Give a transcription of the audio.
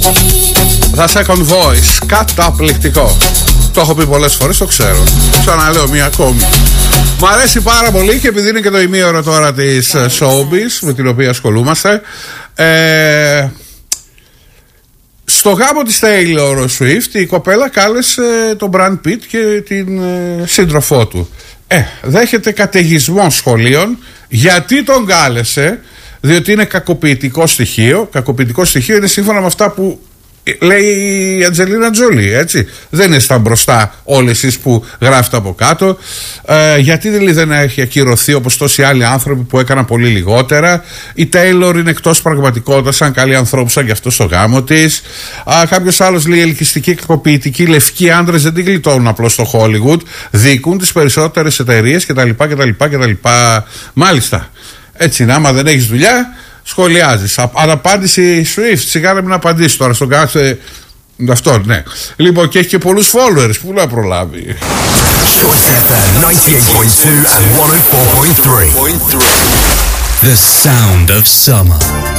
The Second Voice, καταπληκτικό. Το έχω πει πολλές φορές, το ξέρω. Ξαναλέω μία ακόμη. Μ' αρέσει πάρα πολύ και επειδή είναι και το ημίωρο τώρα της Showbiz με την οποία ασχολούμαστε. Στο γάμο της Taylor Swift η κοπέλα κάλεσε τον Brad Pitt και την σύντροφό του. Δέχεται καταιγισμό σχολείων. Γιατί τον κάλεσε? Διότι είναι κακοποιητικό στοιχείο. Κακοποιητικό στοιχείο είναι σύμφωνα με αυτά που λέει η Αντζελίνα Τζολί, έτσι. Δεν είναι στα μπροστά όλοι εσείς που γράφετε από κάτω. Γιατί δεν έχει ακυρωθεί όπως τόσοι άλλοι άνθρωποι που έκαναν πολύ λιγότερα. Η Τέιλορ είναι εκτός πραγματικότητας, σαν καλή ανθρώπουσα γι' αυτό στο γάμο της. Κάποιος άλλος λέει ελκυστικοί, κακοποιητικοί, λευκοί άντρες δεν την γλιτώνουν απλώς στο Hollywood. Δίκουν τις περισσότερες εταιρείες κτλ. Μάλιστα. Έτσι είναι, άμα δεν έχεις δουλειά, σχολιάζεις. Αναπάντηση Swift, σιγά να μην απαντήσει τώρα στον κάθε. Αυτό, ναι. Λοιπόν, και έχει και πολλούς followers, πού να προλάβει. Choice FM 98.2 and 104.3. The sound of summer.